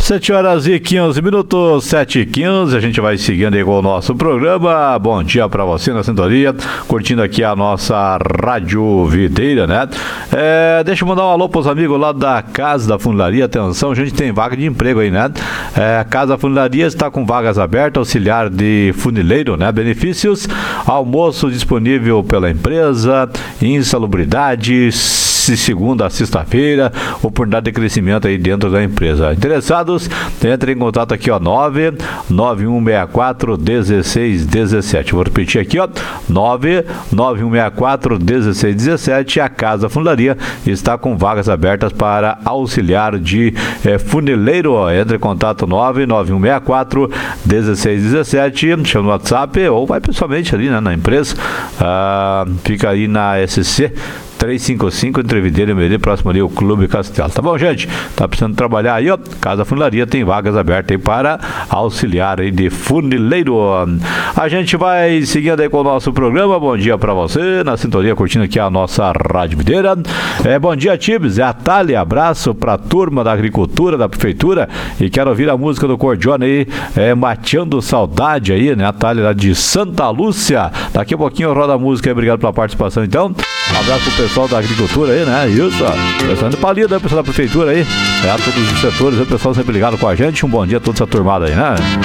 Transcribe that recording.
7 horas e 15 minutos, 7h15, a gente vai seguindo aí com o nosso programa. Bom dia para você na sintonia, curtindo aqui a nossa Rádio Videira, né? Deixa eu mandar um alô pros amigos lá da Casa da Funilaria. Atenção, a gente tem vaga de emprego aí, né? A Casa da Funilaria está com vagas abertas, auxiliar de funileiro, né? Benefícios, almoço disponível pela empresa, insalubridade, de segunda a sexta-feira, oportunidade de crescimento aí dentro da empresa. Interessados, entre em contato aqui, ó, 99164-1617. Vou repetir aqui, ó, 99164-1617. A Casa Funilaria está com vagas abertas para auxiliar de funileiro. Entre em contato 99164-1617. Chama no WhatsApp ou vai pessoalmente ali, né, na empresa. Fica aí na SC 355, entre Videira e Merê, próximo ali ao Clube Castelo. Tá bom, gente? Tá precisando trabalhar aí, ó. Casa Funilaria tem vagas abertas aí para auxiliar aí de funileiro. A gente vai seguindo aí com o nosso programa. Bom dia pra você, na sintonia, curtindo aqui a nossa Rádio Videira. Bom dia, Tibes. É a Thalia. Abraço pra turma da agricultura, da prefeitura. E quero ouvir a música do Cordione aí, Mateando Saudade aí, né? A Thalia lá de Santa Lúcia. Daqui a pouquinho roda a música aí. Obrigado pela participação, então. Um abraço pro pessoal da agricultura aí, né? Isso, ó. Pessoal de Palida, né? Pessoal da prefeitura aí. Todos os setores, o pessoal sempre ligado com a gente. Um bom dia a toda essa turmada aí, né?